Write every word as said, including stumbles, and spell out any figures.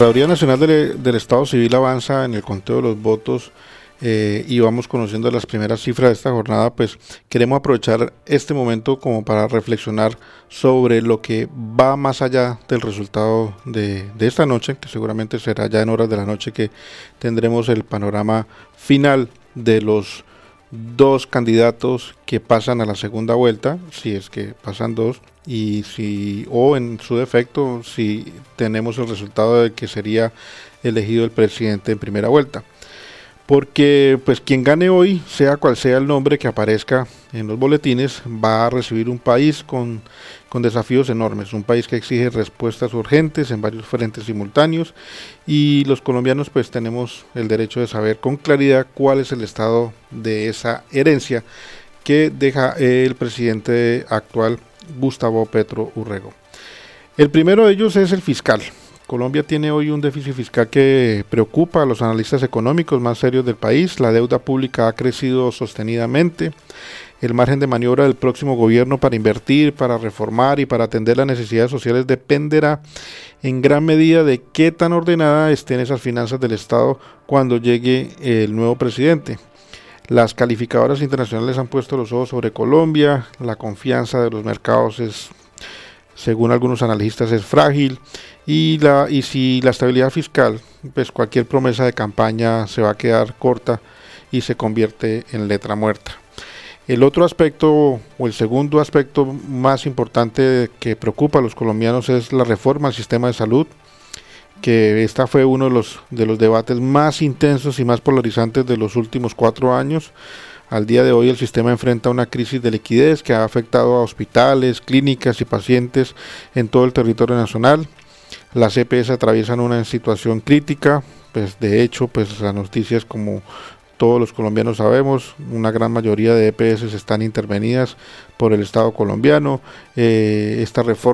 Procuraduría Nacional del, del Estado Civil avanza en el conteo de los votos eh, y vamos conociendo las primeras cifras de esta jornada. Pues queremos aprovechar este momento como para reflexionar sobre lo que va más allá del resultado de, de esta noche, que seguramente será ya en horas de la noche que tendremos el panorama final de los dos candidatos que pasan a la segunda vuelta, si es que pasan dos, y si o en su defecto si tenemos el resultado de que sería elegido el presidente en primera vuelta, porque pues quien gane hoy, sea cual sea el nombre que aparezca en los boletines, va a recibir un país con, con desafíos enormes, un país que exige respuestas urgentes en varios frentes simultáneos, y los colombianos pues tenemos el derecho de saber con claridad cuál es el estado de esa herencia que deja el presidente actual, Gustavo Petro Urrego. El primero de ellos es el fiscal. Colombia tiene hoy un déficit fiscal que preocupa a los analistas económicos más serios del país. La deuda pública ha crecido sostenidamente. El margen de maniobra del próximo gobierno para invertir, para reformar y para atender las necesidades sociales dependerá en gran medida de qué tan ordenadas estén esas finanzas del Estado cuando llegue el nuevo presidente. Las calificadoras internacionales han puesto los ojos sobre Colombia. La confianza de los mercados es, según algunos analistas, es frágil, y la y si la estabilidad fiscal, pues cualquier promesa de campaña se va a quedar corta y se convierte en letra muerta. El otro aspecto, o el segundo aspecto más importante que preocupa a los colombianos, es la reforma al sistema de salud, que esta fue uno de los, de los debates más intensos y más polarizantes de los últimos cuatro años. Al día de hoy el sistema enfrenta una crisis de liquidez que ha afectado a hospitales, clínicas y pacientes en todo el territorio nacional. Las E P S atraviesan una situación crítica, pues de hecho, pues las noticias, como todos los colombianos sabemos, una gran mayoría de E P S están intervenidas por el Estado colombiano. Eh, esta reforma